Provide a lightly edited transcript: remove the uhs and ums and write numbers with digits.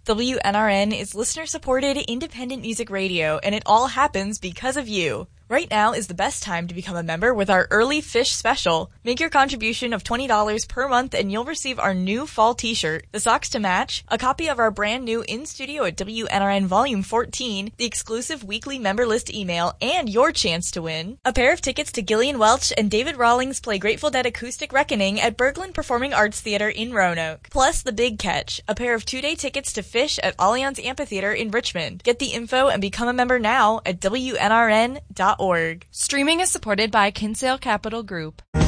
WNRN is listener-supported independent music radio, and it all happens because of you. Right now is the best time to become a member with our Early Fish Special. Make your contribution of $20 per month and you'll receive our new fall t-shirt, the socks to match, a copy of our brand new In Studio at WNRN Volume 14, the exclusive weekly member list email, and your chance to win a pair of tickets to Gillian Welch and David Rawlings play Grateful Dead Acoustic Reckoning at Berglund Performing Arts Theater in Roanoke. Plus the big catch, a pair of 2-day tickets to Fish at Allianz Amphitheater in Richmond. Get the info and become a member now at WNRN.org. Streaming is supported by Kinsale Capital Group.